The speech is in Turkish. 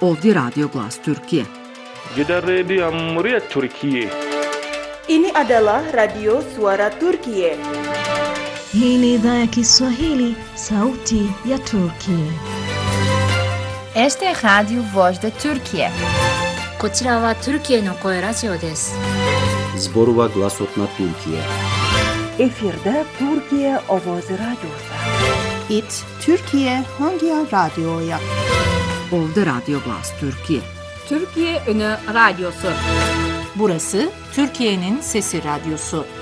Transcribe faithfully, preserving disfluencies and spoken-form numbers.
Ovdje Radio Glas Türkiye. Kita Radio Muria Turkiye. Ini adalah Radio Suara Turkiye. Hii ni idhaa ya Kiswahili, sauti ya Turkiye. Este je Radio Voz de Turkiye. こちらはトルキエの声ラジオです。 Zborova Glasotna Türkiye. Efirde Türkiye Ovozi Radyosu. İt Türkiye Hangi Radyo'ya? Ovdje Radio Glas Türkiye. Türkiye Ünü Radyosu. Burası Türkiye'nin Sesi Radyosu.